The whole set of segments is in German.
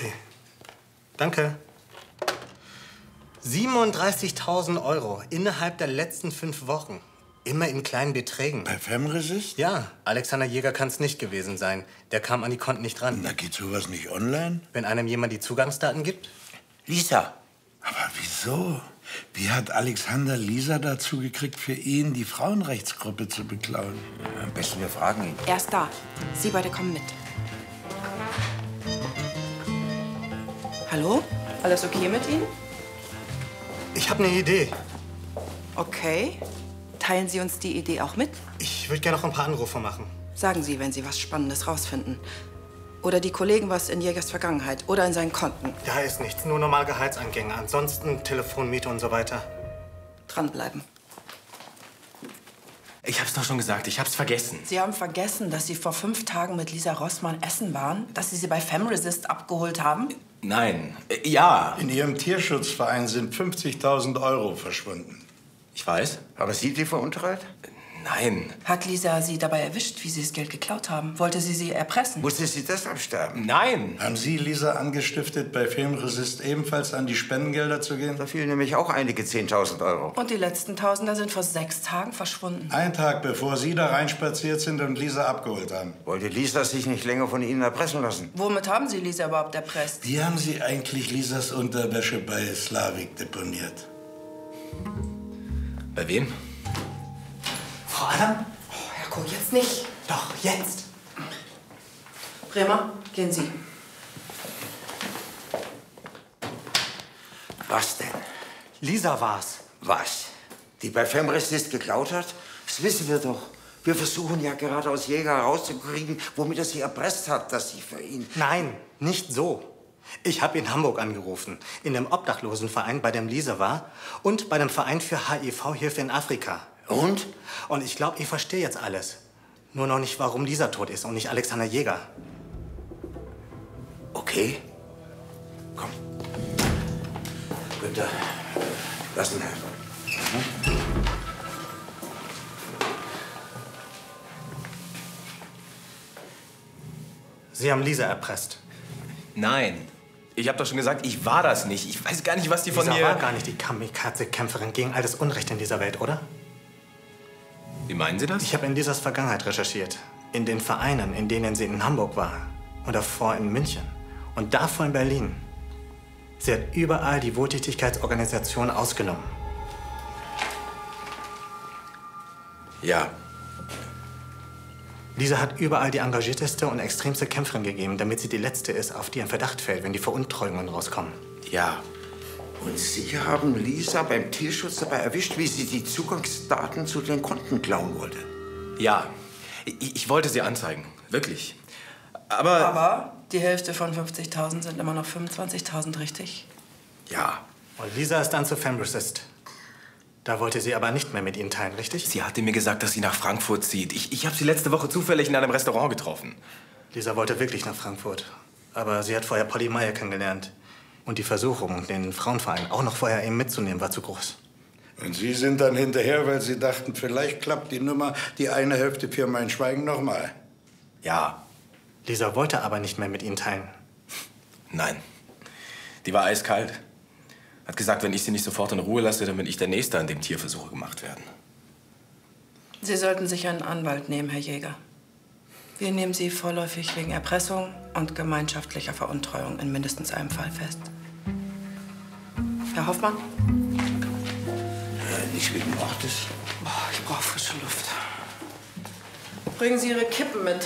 Okay. Danke. 37.000 € innerhalb der letzten 5 Wochen. Immer in kleinen Beträgen. Bei Femresist? Ja, Alexander Jäger kann es nicht gewesen sein. Der kam an die Konten nicht ran. Na, geht sowas nicht online? Wenn einem jemand die Zugangsdaten gibt? Lisa. Aber wieso? Wie hat Alexander Lisa dazu gekriegt, für ihn die Frauenrechtsgruppe zu beklauen? Am besten wir fragen ihn. Er ist da. Sie beide kommen mit. Hallo? Alles okay mit Ihnen? Ich habe eine Idee. Okay. Teilen Sie uns die Idee auch mit? Ich würde gerne noch ein paar Anrufe machen. Sagen Sie, wenn Sie was Spannendes rausfinden. Oder die Kollegen was in Jägers Vergangenheit oder in seinen Konten. Da ist nichts, nur normal Gehaltseingänge. Ansonsten Telefon, Miete und so weiter. Dranbleiben. Ich hab's doch schon gesagt, ich hab's vergessen. Sie haben vergessen, dass Sie vor 5 Tagen mit Lisa Rossmann essen waren? Dass Sie sie bei Femresist abgeholt haben? Nein, ja. In Ihrem Tierschutzverein sind 50.000 € verschwunden. Ich weiß. Aber Sie die veruntreut? Nein. Hat Lisa Sie dabei erwischt, wie Sie das Geld geklaut haben? Wollte sie Sie erpressen? Musste sie deshalb sterben? Nein. Haben Sie Lisa angestiftet, bei Femresist ebenfalls an die Spendengelder zu gehen? Da fielen nämlich auch einige 10.000 €. Und die letzten Tausender sind vor 6 Tagen verschwunden. Ein Tag, bevor Sie da reinspaziert sind und Lisa abgeholt haben. Wollte Lisa sich nicht länger von Ihnen erpressen lassen? Womit haben Sie Lisa überhaupt erpresst? Wie haben Sie eigentlich Lisas Unterwäsche bei Slavik deponiert? Bei wem? Frau Adam? Oh, Herr Koh, jetzt nicht. Doch, jetzt. Bremer, gehen Sie. Was denn? Lisa war's. Was? Die bei Femresist geklaut hat? Das wissen wir doch. Wir versuchen ja gerade aus Jäger herauszukriegen, womit er sie erpresst hat, dass sie für ihn... Nein, nicht so. Ich habe in Hamburg angerufen, in dem Obdachlosenverein, bei dem Lisa war, und bei dem Verein für HIV-Hilfe in Afrika. Und? Und ich glaube, ich verstehe jetzt alles. Nur noch nicht, warum Lisa tot ist und nicht Alexander Jäger. Okay. Komm. Günther, lass ihn helfen. Sie haben Lisa erpresst. Nein. Ich hab doch schon gesagt, ich war das nicht. Ich weiß gar nicht, was die von Lisa mir... war gar nicht die Kamikaze-Kämpferin gegen all das Unrecht in dieser Welt, oder? Wie meinen Sie das? Ich habe in Lisas Vergangenheit recherchiert. In den Vereinen, in denen sie in Hamburg war. Und davor in München. Und davor in Berlin. Sie hat überall die Wohltätigkeitsorganisation ausgenommen. Ja. Lisa hat überall die engagierteste und extremste Kämpferin gegeben, damit sie die letzte ist, auf die ein Verdacht fällt, wenn die Veruntreuungen rauskommen. Ja. Und Sie haben Lisa beim Tierschutz dabei erwischt, wie sie die Zugangsdaten zu den Konten klauen wollte? Ja. Ich wollte sie anzeigen. Wirklich. Aber die Hälfte von 50.000 sind immer noch 25.000, richtig? ja. Und Lisa ist dann zu Femresist. Da wollte sie aber nicht mehr mit Ihnen teilen, richtig? Sie hatte mir gesagt, dass sie nach Frankfurt zieht. Ich habe sie letzte Woche zufällig in einem Restaurant getroffen. Lisa wollte wirklich nach Frankfurt. Aber sie hat vorher Polly Meyer kennengelernt. Und die Versuchung, den Frauenverein auch noch vorher eben mitzunehmen, war zu groß. Und Sie sind dann hinterher, weil Sie dachten, vielleicht klappt die Nummer, die eine Hälfte für mein Schweigen noch mal. Ja. Lisa wollte aber nicht mehr mit Ihnen teilen. Nein. Die war eiskalt. Hat gesagt, wenn ich sie nicht sofort in Ruhe lasse, dann bin ich der Nächste, an dem Tierversuche gemacht werden. Sie sollten sich einen Anwalt nehmen, Herr Jäger. Wir nehmen Sie vorläufig wegen Erpressung und gemeinschaftlicher Veruntreuung in mindestens einem Fall fest. Herr Hoffmann? Nicht wegen Mordes. Boah, ich brauche frische Luft. Bringen Sie Ihre Kippen mit.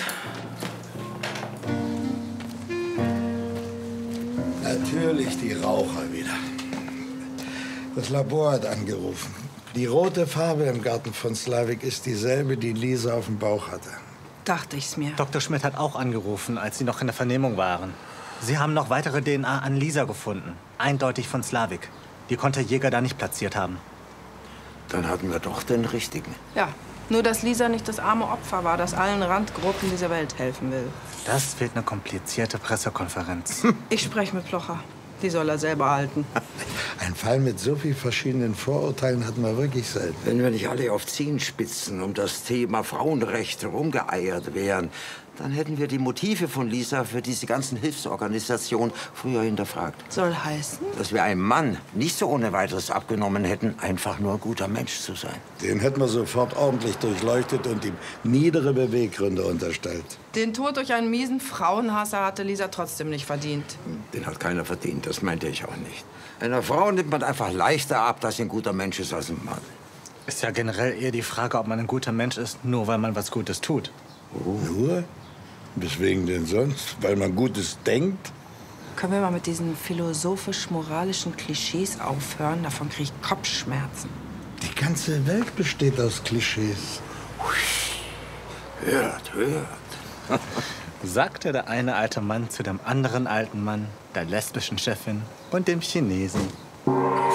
Natürlich die Raucher wieder. Das Labor hat angerufen. Die rote Farbe im Garten von Slavik ist dieselbe, die Lisa auf dem Bauch hatte. Dachte ich's mir. Dr. Schmidt hat auch angerufen, als Sie noch in der Vernehmung waren. Sie haben noch weitere DNA an Lisa gefunden. Eindeutig von Slavik. Die konnte Jäger da nicht platziert haben. Dann hatten wir doch den richtigen. Ja, nur dass Lisa nicht das arme Opfer war, das allen Randgruppen dieser Welt helfen will. Das wird eine komplizierte Pressekonferenz. Ich spreche mit Plocher. Die soll er selber halten. Ein Fall mit so vielen verschiedenen Vorurteilen hatten wir wirklich selten. Wenn wir nicht alle auf Zehenspitzen um das Thema Frauenrechte rumgeeiert wären, Dann hätten wir die Motive von Lisa für diese ganzen Hilfsorganisationen früher hinterfragt. Soll heißen? Dass wir einem Mann nicht so ohne weiteres abgenommen hätten, einfach nur ein guter Mensch zu sein. Den hätten wir sofort ordentlich durchleuchtet und ihm niedere Beweggründe unterstellt. Den Tod durch einen miesen Frauenhasser hatte Lisa trotzdem nicht verdient. Den hat keiner verdient, das meinte ich auch nicht. Einer Frau nimmt man einfach leichter ab, dass sie ein guter Mensch ist als ein Mann. Ist ja generell eher die Frage, ob man ein guter Mensch ist, nur weil man was Gutes tut. Nur? Weswegen denn sonst? Weil man Gutes denkt? Können wir mal mit diesen philosophisch-moralischen Klischees aufhören? Davon kriege ich Kopfschmerzen. Die ganze Welt besteht aus Klischees. Hört, hört. Sagte der eine alte Mann zu dem anderen alten Mann, der lesbischen Chefin und dem Chinesen.